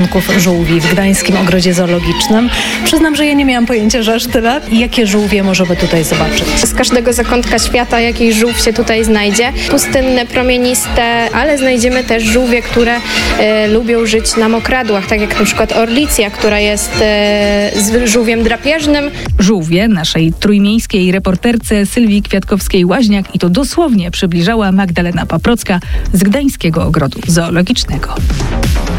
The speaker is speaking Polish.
gatunków żółwi w Gdańskim Ogrodzie Zoologicznym. Przyznam, że ja nie miałam pojęcia, że aż tyle. I jakie żółwie możemy tutaj zobaczyć? Z każdego zakątka świata jakiś żółw się tutaj znajdzie. Pustynne, promieniste, ale znajdziemy też żółwie, które lubią żyć na mokradłach, tak jak na przykład orlicja, która jest żółwiem drapieżnym. Żółwie naszej trójmiejskiej reporterce Sylwii Kwiatkowskiej-Łaźniak i to dosłownie przybliżała Magdalena Paprocka z Gdańskiego Ogrodu Zoologicznego.